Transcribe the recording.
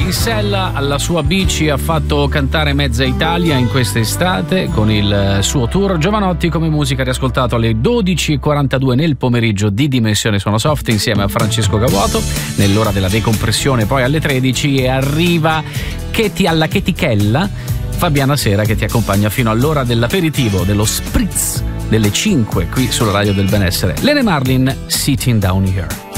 Kissella alla sua bici ha fatto cantare mezza Italia in quest'estate con il suo tour. Giovanotti come musica riascoltato alle 12.42 nel pomeriggio di Dimensione Suono Soft insieme a Francesco Cavuoto nell'ora della decompressione, poi alle 13, e arriva alla chetichella Fabiana Sera che ti accompagna fino all'ora dell'aperitivo, dello spritz delle 5 qui sulla Radio del Benessere. Lene Marlin, Sitting Down Here.